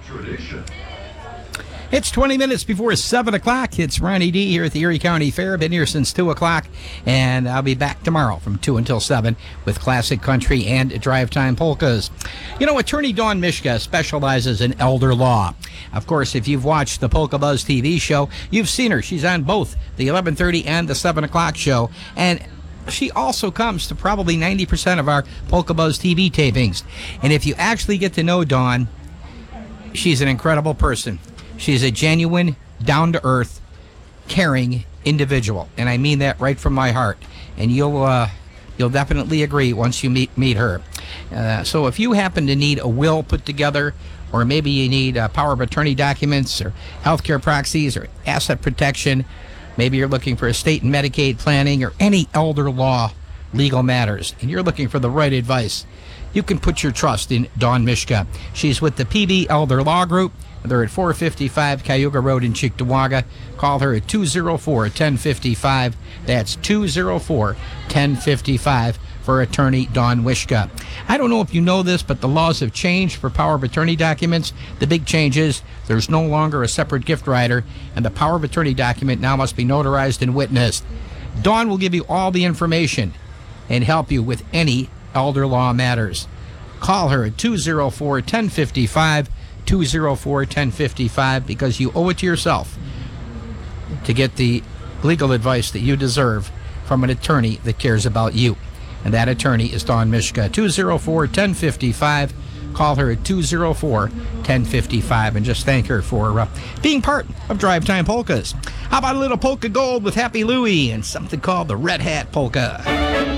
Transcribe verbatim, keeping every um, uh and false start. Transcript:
Tradition. It's twenty minutes before seven o'clock. It's Ronnie D here at the Erie County Fair. Been here since two o'clock, and I'll be back tomorrow from two until seven with classic country and drive time polkas. You know, attorney Dawn Mishka specializes in elder law. Of course, if you've watched the Polka Buzz T V show, you've seen her. She's on both the eleven thirty and the seven o'clock show, and she also comes to probably ninety percent of our Polka Buzz T V tapings. And if you actually get to know Dawn, she's an incredible person. She's a genuine, down-to-earth, caring individual, and I mean that right from my heart. And you'll uh, you'll definitely agree once you meet meet her. Uh, so if you happen to need a will put together, or maybe you need uh, power of attorney documents, or healthcare proxies, or asset protection, maybe you're looking for estate and Medicaid planning, or any elder law legal matters, and you're looking for the right advice, you can put your trust in Dawn Mishka. She's with the P B Elder Law Group. They're at four fifty-five Cayuga Road in Cheektowaga. Call her at two oh four, one oh five five. That's two oh four, one oh five five for attorney Dawn Mishka. I don't know if you know this, but the laws have changed for power of attorney documents. The big change is there's no longer a separate gift writer, and the power of attorney document now must be notarized and witnessed. Dawn will give you all the information and help you with any elder law matters. Call her at two oh four, one oh five five. two oh four, one oh five five, because you owe it to yourself to get the legal advice that you deserve from an attorney that cares about you. And that attorney is Dawn Mishka. two oh four, one oh five five. Call her at two oh four, one oh five five, and just thank her for uh, being part of Drive Time Polkas. How about a little polka gold with Happy Louie and something called the Red Hat Polka?